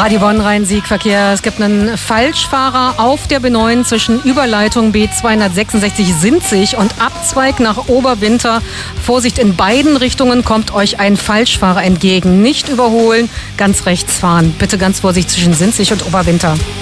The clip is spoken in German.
Radio Bonn Rhein-Sieg-Verkehr. Es gibt einen Falschfahrer auf der B9 zwischen Überleitung B266 Sinzig und Abzweig nach Oberwinter. Vorsicht, in beiden Richtungen kommt euch ein Falschfahrer entgegen. Nicht überholen, ganz rechts fahren. Bitte ganz Vorsicht zwischen Sinzig und Oberwinter.